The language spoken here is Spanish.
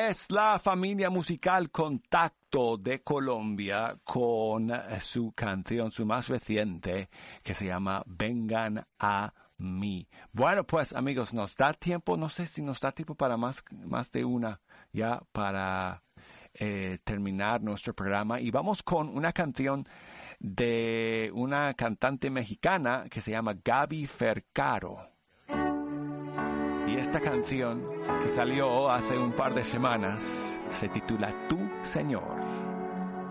es la familia musical Contacto de Colombia con su canción, su más reciente, que se llama Vengan a mí. Bueno, pues amigos, nos da tiempo, no sé si nos da tiempo para más de una, ya para terminar nuestro programa. Y vamos con una canción de una cantante mexicana que se llama Gaby Fercaro. Y esta canción que salió hace un par de semanas se titula Tu Señor.